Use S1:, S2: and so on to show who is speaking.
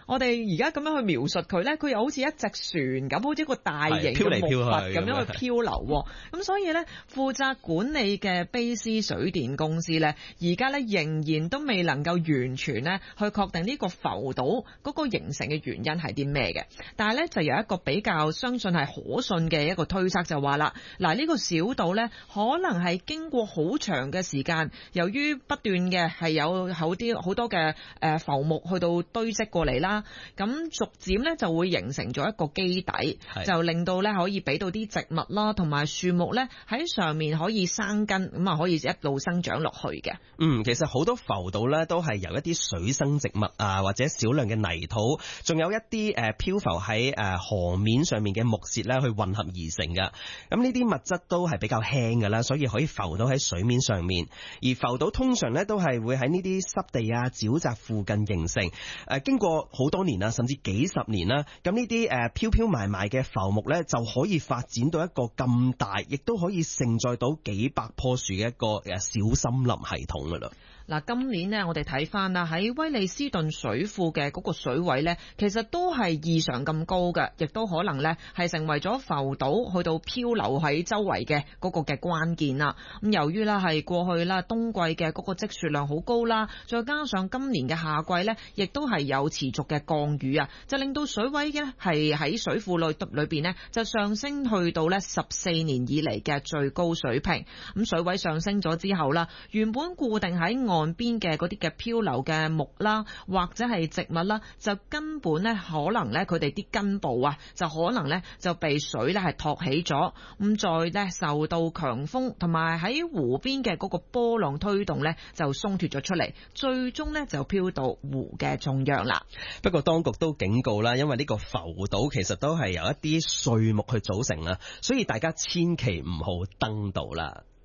S1: 我哋而家咁樣去描述佢咧，佢又好似一隻船咁，好似一個大型嘅木筏咁樣去漂流。咁所以咧，負責管理嘅卑斯水電公司咧，而家咧仍然都未能夠完全咧去確定呢個浮島嗰個形成嘅原因係啲咩嘅。但係咧就有一個比較相信係可信嘅一個推測就話啦，嗱，呢個小島咧可能係經過好長嘅時間，由於不斷嘅係有好多嘅浮木去到堆積過嚟啦，咁逐漸咧就會形成咗一個基底，就令到咧可以俾到啲植物啦同埋樹木咧喺上面可以生根，咁啊可以一路生長落去嘅。
S2: 其實好多浮島咧都係由一啲水生植物啊，或者少量嘅泥土，仲有一啲漂浮喺河面上面嘅木屑咧去混合而成嘅。咁呢啲物質都係比較輕㗎啦，所以可以浮到喺水面上面。而浮島通常咧都係會喺呢啲濕地啊、沼澤附近形成。經過好多年啦，甚至幾十年啦，咁呢啲飄飄埋埋嘅浮木咧就可以發展到一個咁大，亦都可以承載到幾百棵樹嘅一個小森林系統㗎啦。
S1: 嗱，今年呢，我哋睇翻啦，喺威利斯頓水庫嘅嗰個水位呢，其實都係異常咁高嘅，亦都可能呢係成為咗浮島去到漂流喺周圍嘅嗰個嘅關鍵啦。咁由於啦係過去啦冬季嘅嗰個積雪量好高啦，再加上今年嘅夏季呢，亦都係有持續嘅降雨啊，就令到水位呢係喺水庫裏邊呢就上升去到呢14年以嚟嘅最高水平。咁水位上升咗之後啦，原本固定喺岸邊嘅嗰啲嘅漂流嘅木啦，或者係植物啦，就根本咧可能咧佢哋啲根部啊，就可能咧就被水咧係托起咗，咁再咧受到強風同埋喺湖邊嘅嗰個波浪推動咧，就鬆脫咗出嚟，最終咧就飄到湖嘅中央啦。
S2: 不過當局都警告啦，因為呢個浮島其實都係由一啲碎木去組成啦，所以大家千祈唔好登島啦。